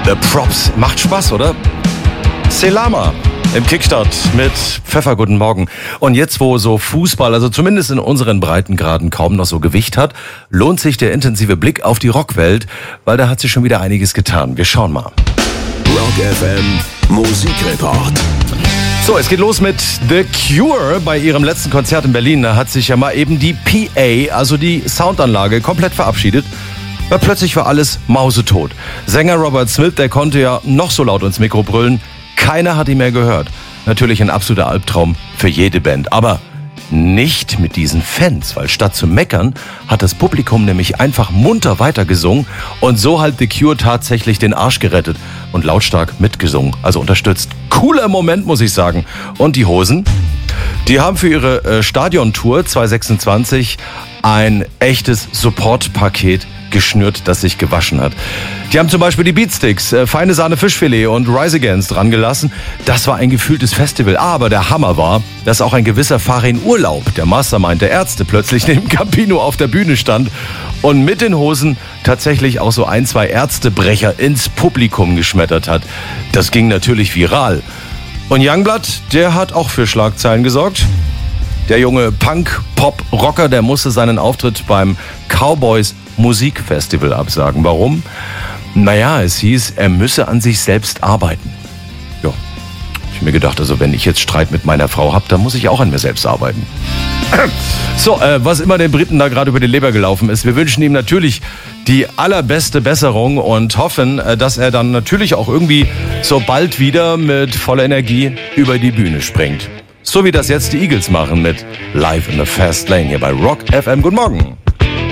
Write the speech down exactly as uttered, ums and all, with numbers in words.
The Props. Macht Spaß, oder? Selama im Kickstart mit Pfeffer, guten Morgen. Und jetzt, wo so Fußball, also zumindest in unseren Breitengraden kaum noch so Gewicht hat, lohnt sich der intensive Blick auf die Rockwelt, weil da hat sich schon wieder einiges getan. Wir schauen mal. Rock F M Musikreport. So, es geht los mit The Cure. Bei ihrem letzten Konzert in Berlin, da hat sich ja mal eben die P A, also die Soundanlage, komplett verabschiedet. Weil plötzlich war alles mausetot. Sänger Robert Smith, der konnte ja noch so laut ins Mikro brüllen. Keiner hat ihn mehr gehört. Natürlich ein absoluter Albtraum für jede Band. Aber nicht mit diesen Fans, weil statt zu meckern, hat das Publikum nämlich einfach munter weitergesungen und so hat The Cure tatsächlich den Arsch gerettet und lautstark mitgesungen, also unterstützt. Cooler Moment, muss ich sagen. Und die Hosen? Die haben für ihre äh, Stadiontour zwanzig sechsundzwanzig ein echtes Support-Paket geschnürt, das sich gewaschen hat. Die haben zum Beispiel die Beatsticks, äh, feine Sahne Fischfilet und Rise Against dran gelassen. Das war ein gefühltes Festival. Aber der Hammer war, dass auch ein gewisser Farin Urlaub, der Mastermind der Ärzte, plötzlich neben Campino auf der Bühne stand und mit den Hosen tatsächlich auch so ein, zwei Ärztebrecher ins Publikum geschmettert hat. Das ging natürlich viral. Und Youngblood, der hat auch für Schlagzeilen gesorgt. Der junge Punk-Pop-Rocker, der musste seinen Auftritt beim Cowboys Musikfestival absagen. Warum? Naja, es hieß, er müsse an sich selbst arbeiten. Ja, hab ich mir gedacht, also wenn ich jetzt Streit mit meiner Frau habe, dann muss ich auch an mir selbst arbeiten. So, äh, was immer den Briten da gerade über die Leber gelaufen ist, wir wünschen ihm natürlich die allerbeste Besserung und hoffen, äh, dass er dann natürlich auch irgendwie so bald wieder mit voller Energie über die Bühne springt. So wie das jetzt die Eagles machen mit Live in the Fast Lane hier bei Rock F M. Guten Morgen.